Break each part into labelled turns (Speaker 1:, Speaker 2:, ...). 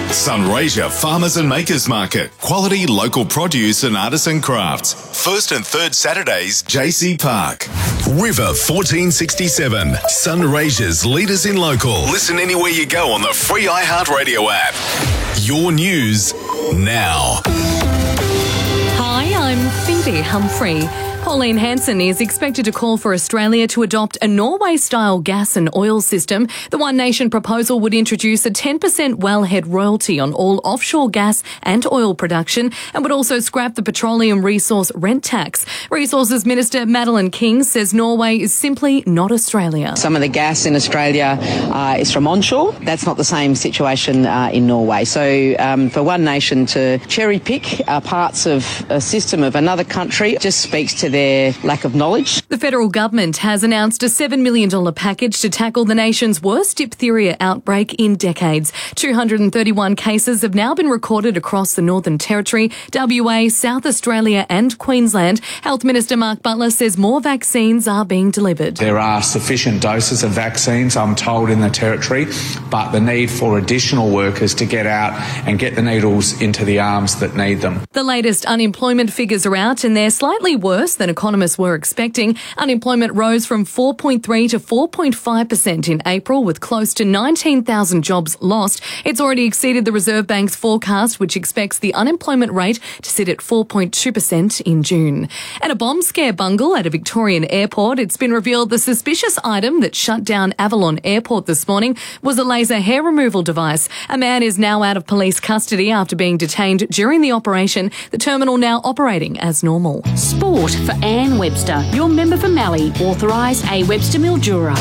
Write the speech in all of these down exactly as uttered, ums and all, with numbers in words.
Speaker 1: Sunraysia Farmers and Makers Market. Quality local produce and artisan crafts. First and third Saturdays, J C Park. River fourteen sixty-seven. Sunraysia's leaders in local. Listen anywhere you go on the free iHeartRadio app. Your news now.
Speaker 2: Hi, I'm Phoebe Humphrey. Pauline Hanson is expected to call for Australia to adopt a Norway-style gas and oil system. The One Nation proposal would introduce a ten percent wellhead royalty on all offshore gas and oil production and would also scrap the petroleum resource rent tax. Resources Minister Madeleine King says Norway is simply not Australia.
Speaker 3: Some of the gas in Australia uh, is from onshore. That's not the same situation uh, in Norway. So um, for One Nation to cherry-pick uh, parts of a system of another country just speaks to their lack of knowledge.
Speaker 2: The federal government has announced a seven million dollars package to tackle the nation's worst diphtheria outbreak in decades. two hundred thirty-one cases have now been recorded across the Northern Territory, W A, South Australia and Queensland. Health Minister Mark Butler says more vaccines are being delivered.
Speaker 4: There are sufficient doses of vaccines, I'm told, in the Territory, but the need for additional workers to get out and get the needles into the arms that need them.
Speaker 2: The latest unemployment figures are out and they're slightly worse than economists were expecting. Unemployment rose from four point three to four point five percent in April, with close to nineteen thousand jobs lost. It's already exceeded the Reserve Bank's forecast, which expects the unemployment rate to sit at four point two percent in June. And a bomb scare bungle at a Victorian airport. It's been revealed the suspicious item that shut down Avalon Airport this morning was a laser hair removal device. A man is now out of police custody after being detained during the operation. The terminal now operating as normal.
Speaker 5: Sport for Anne Webster, your member for Mallee, authorised A. Webster Mildura.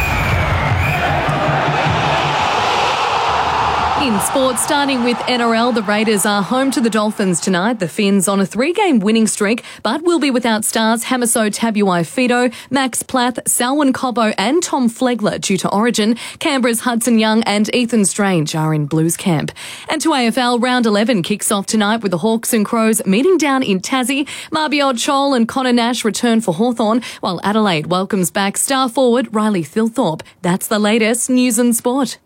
Speaker 2: In sports, starting with N R L, the Raiders are home to the Dolphins tonight. The Finns on a three-game winning streak, but will be without stars Hamiso Tabuai-Fidow, Max Plath, Selwyn Cobbo and Tom Flegler due to Origin. Canberra's Hudson Young and Ethan Strange are in Blues camp. And to A F L, round eleven kicks off tonight with the Hawks and Crows meeting down in Tassie. Marbiot Chol and Connor Nash return for Hawthorn, while Adelaide welcomes back star forward Riley Thilthorpe. That's the latest news and sport.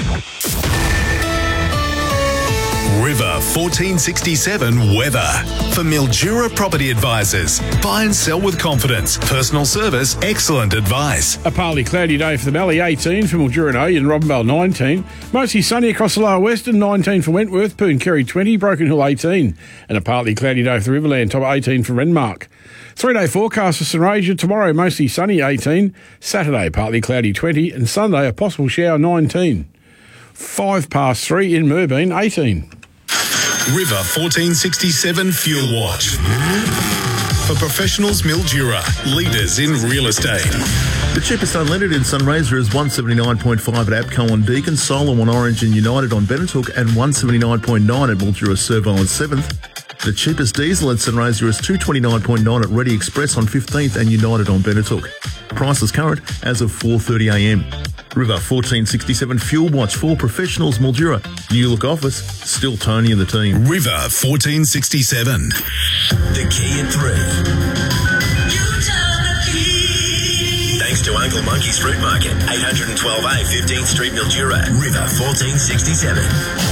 Speaker 1: River fourteen sixty-seven weather. For Mildura Property Advisors. Buy and sell with confidence. Personal service, excellent advice.
Speaker 6: A partly cloudy day for the Valley, eighteen for Mildura and Oyen, Robinvale nineteen. Mostly sunny across the lower western, nineteen for Wentworth, Poon Kerry twenty, Broken Hill eighteen. And a partly cloudy day for the Riverland, top eighteen for Renmark. Three-day forecast for Sunraysia. Tomorrow mostly sunny, eighteen. Saturday partly cloudy, twenty. And Sunday a possible shower, nineteen. Five past three in Merbeen, eighteen.
Speaker 1: River fourteen sixty-seven Fuel Watch. For professionals, Mildura, leaders in real estate.
Speaker 7: The cheapest unleaded in Sunraysia is one seventy-nine point five at APCO on Deakin, Solo on Orange and United on Bennettook, and one seventy-nine point nine at Mildura Servo on seventh. The cheapest diesel at Sunraysia is two twenty-nine point nine at Ready Express on fifteenth and United on Bennettook. Prices current as of four thirty a m. River fourteen sixty-seven Fuel Watch for professionals, Mildura. New look office, still Tony and the team.
Speaker 1: River fourteen sixty-seven. The key at three. Thanks to Uncle Monkey's Fruit Market, eight twelve A, fifteenth Street, Mildura. River fourteen sixty-seven.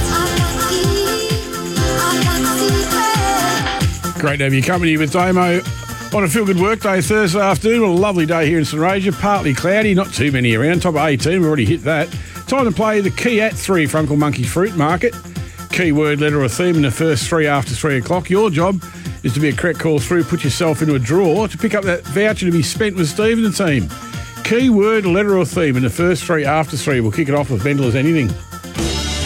Speaker 6: Great to have your company with Damo on a feel-good workday Thursday afternoon. What a lovely day here in Sunraysia. Partly cloudy, not too many around. Top of eighteen, we've already hit that. Time to play the key at three for Uncle Monkey's Fruit Market. Keyword, letter or theme in the first three after three o'clock. Your job is to be a correct call through, put yourself into a draw to pick up that voucher to be spent with Steve and the team. Keyword, letter or theme in the first three after three. We'll kick it off with mental as anything.